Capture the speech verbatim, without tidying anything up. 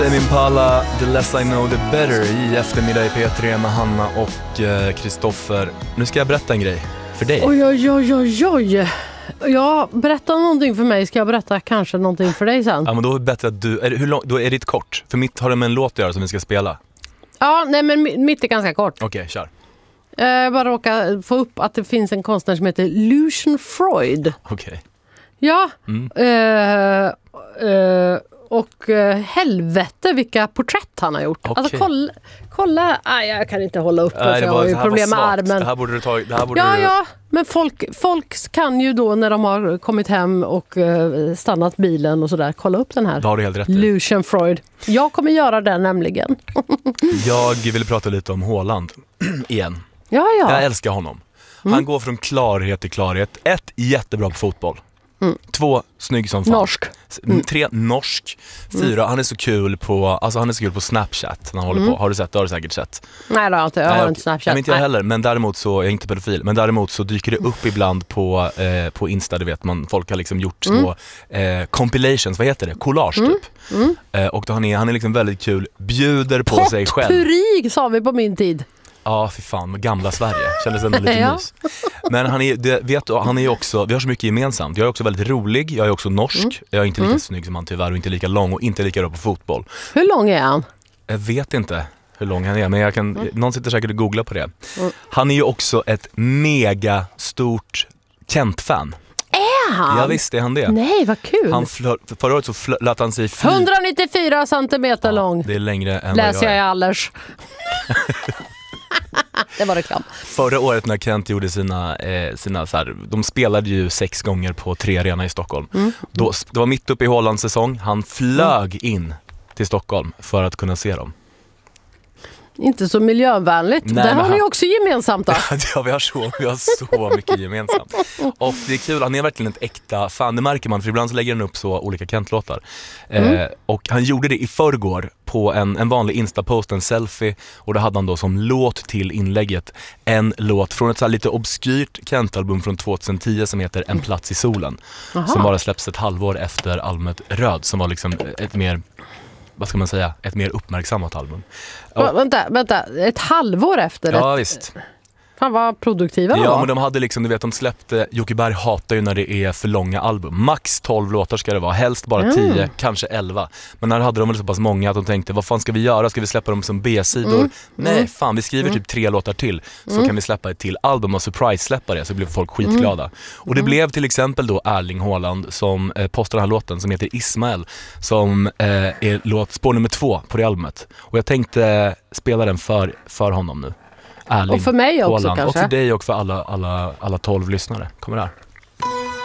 Impala, The Less I Know The Better i eftermiddag i P tre med Hanna och Kristoffer. Uh, nu ska jag berätta en grej för dig. Oj, oj, oj, oj, oj. Ja, berätta någonting för mig. Ska jag berätta kanske någonting för dig sen? Ja, men då är det bättre att du... Är, hur lång, då är det kort. För mitt har det med en låt att göra som vi ska spela. Ja, nej men mitt är ganska kort. Okej, okay, kör. Jag bara råkar få upp att det finns en konstnär som heter Lucian Freud. Okej. Okay. Ja, mm. uh, uh, och uh, helvete vilka porträtt han har gjort. Okay. Alltså kolla, kolla aj, jag kan inte hålla upp det, nej, det jag var, har ju problem med armen. Det här borde du ta, det här borde ja, du... ja, men folk, folk kan ju då när de har kommit hem och uh, stannat bilen och sådär, kolla upp den här. Det har du helt rätt i. Lucian Freud. Jag kommer göra den nämligen. Jag vill prata lite om Haaland igen. Ja, ja. Jag älskar honom. Han mm. går från klarhet till klarhet. Ett, jättebra på fotboll. Mm. Två, snygg som fan. Norsk. Mm. Tre, norsk. Fyra, mm. han är så kul på alltså han är så kul på Snapchat när han håller mm. på. Har du sett? Det har du säkert sett. Nej, det har jag inte. Jag har Nej, inte Snapchat. Men inte jag heller, men däremot så jag är inte pedofil, men däremot så dyker det upp ibland på eh, på Insta, det vet man. Folk har liksom gjort små mm. eh, compilations, vad heter det? Collage mm. typ. Mm. Eh, och då han är han är liksom väldigt kul, bjuder på sig själv. Potpurri sa vi på min tid. Ja, för fan, med gamla Sverige. Kändes ändå lite ja. mys. Men han är, det, vet du, han är ju också, vi har så mycket gemensamt. Jag är också väldigt rolig, jag är också norsk. Mm. Jag är inte lika mm. snygg som han tyvärr och inte lika lång och inte lika bra på fotboll. Hur lång är han? Jag vet inte hur lång han är, men jag kan, mm. någon sitter säkert och googlar på det. Mm. Han är ju också ett mega stort Kent-fan. Är han? Ja, visst är han det. Nej, vad kul. Han flör, förra året så flö, lät han sig fly. etthundranittiofyra centimeter ja, lång. Det är längre än läser vad jag är. jag i Allers. Det var reklam. Förra året när Kent gjorde sina, eh, sina så här, de spelade ju sex gånger på tre arena i Stockholm. Mm. Då, det var mitt uppe i Haalands säsong. Han flög in till Stockholm för att kunna se dem. Inte så miljövänligt. Nej, det har han... ni också gemensamt då. Ja, vi har, så, vi har så mycket gemensamt. Och det är kul, han är verkligen ett äkta fan, det märker man, för ibland så lägger han upp så olika Kent-låtar. Mm. Eh, och han gjorde det i förrgår på en, en vanlig Insta-post, en selfie, och då hade han då som låt till inlägget en låt från ett så här lite obskyrt Kent-album från tjugohundratio som heter En plats i solen. Aha. Som bara släpps ett halvår efter albumet Röd, som var liksom ett mer... vad ska man säga, ett mer uppmärksammat album. Va, vänta, vänta, ett halvår efter det? Ja, visst. Fan vad produktiva Ja, var. men de hade liksom, du vet, de släppte, Jocke Berg hatar ju när det är för långa album. Max tolv låtar ska det vara, helst bara mm. tio, kanske elva. Men när hade de väl så pass många att de tänkte, vad fan ska vi göra? Ska vi släppa dem som B-sidor? Mm. Nej, fan, vi skriver mm. typ tre låtar till, så mm. kan vi släppa ett till album och surprise-släppa det, så blir folk skitglada. Mm. Och det blev till exempel då Erling Haaland som eh, postar den här låten som heter Ismael, som eh, är låt spår nummer två på det albumet. Och jag tänkte eh, spela den för, för honom nu. Erling, och för mig också Haaland. kanske. Och för dig och för alla, alla, alla tolv lyssnare. Kommer det här.